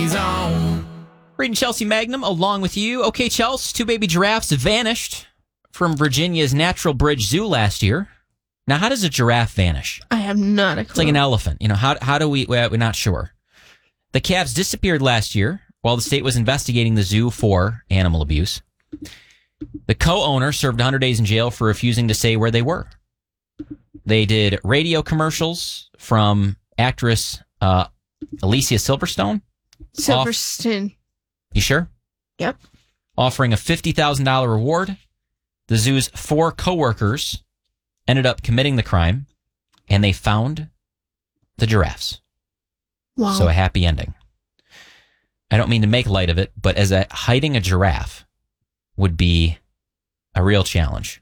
He's on. Reading Chelsea Magnum along with you. Okay, Chelsea, 2 baby giraffes vanished from Virginia's Natural Bridge Zoo last year. Now, how does a giraffe vanish? I have not a clue. It's like an elephant. You know, how do we're not sure. The calves disappeared last year while the state was investigating the zoo for animal abuse. The co-owner served 100 days in jail for refusing to say where they were. They did radio commercials from actress Alicia Silverstone. Silverstone. You sure? Yep. Offering a $50,000 reward. The zoo's 4 co-workers ended up committing the crime, and they found the giraffes. Wow. So a happy ending. I don't mean to make light of it, but hiding a giraffe would be a real challenge.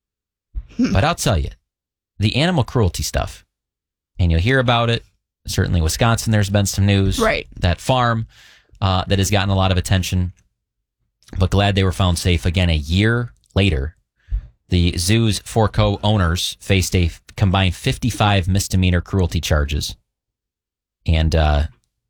But I'll tell you, the animal cruelty stuff, and you'll hear about it. Certainly Wisconsin, there's been some news. Right. That farm that has gotten a lot of attention, but glad they were found safe. Again, a year later, the zoo's 4 co-owners faced a combined 55 misdemeanor cruelty charges. And, I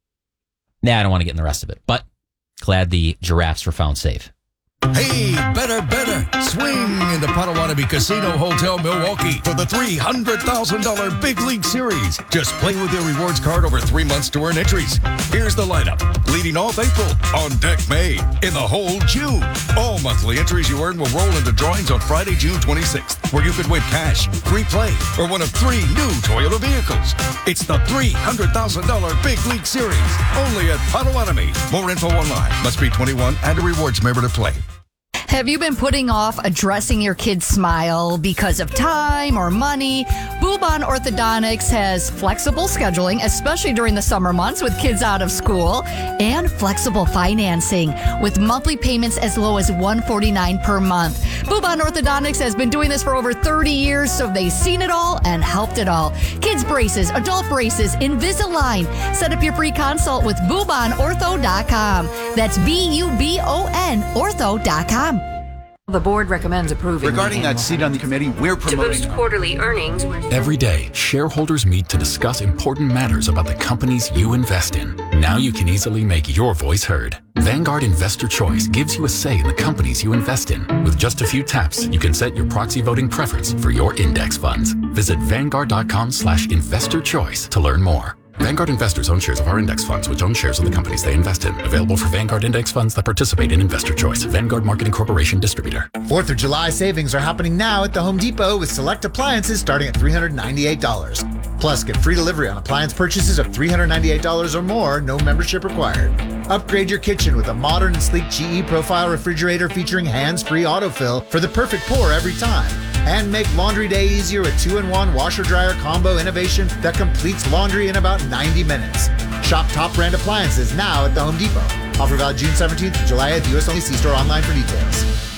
don't want to get in the rest of it, but glad the giraffes were found safe. Hey, better. Swing into Potawatomi Casino Hotel Milwaukee for the $300,000 Big League Series. Just play with your rewards card over 3 months to earn entries. Here's the lineup. Leading off April, on deck May, in the hole June. All monthly entries you earn will roll into drawings on Friday, June 26th, where you could win cash, free play, or one of 3 new Toyota vehicles. It's the $300,000 Big League Series, only at Potawatomi. More info online. Must be 21 and a rewards member to play. Have you been putting off addressing your kid's smile because of time or money? Bubon Orthodontics has flexible scheduling, especially during the summer months with kids out of school, and flexible financing with monthly payments as low as $149 per month. Bubon Orthodontics has been doing this for over 30 years, so they've seen it all and helped it all. Kids braces, adult braces, Invisalign. Set up your free consult with BubonOrtho.com. That's BUBON Ortho.com. The board recommends approving. Regarding that seat on the committee, we're promoting... To boost quarterly earnings. Every day, shareholders meet to discuss important matters about the companies you invest in. Now you can easily make your voice heard. Vanguard Investor Choice gives you a say in the companies you invest in. With just a few taps, you can set your proxy voting preference for your index funds. Visit Vanguard.com/investorchoice to learn more. Vanguard investors own shares of our index funds, which own shares of the companies they invest in. Available for Vanguard index funds that participate in Investor Choice. Vanguard Marketing Corporation distributor. 4th of July savings are happening now at the Home Depot with select appliances starting at $398. Plus, get free delivery on appliance purchases of $398 or more, no membership required. Upgrade your kitchen with a modern and sleek GE Profile refrigerator featuring hands-free autofill for the perfect pour every time. And make laundry day easier with 2-in-1 washer-dryer combo innovation that completes laundry in about 90 minutes. Shop top brand appliances now at the Home Depot. Offer valid June 17th to July at the US only. See store online for details.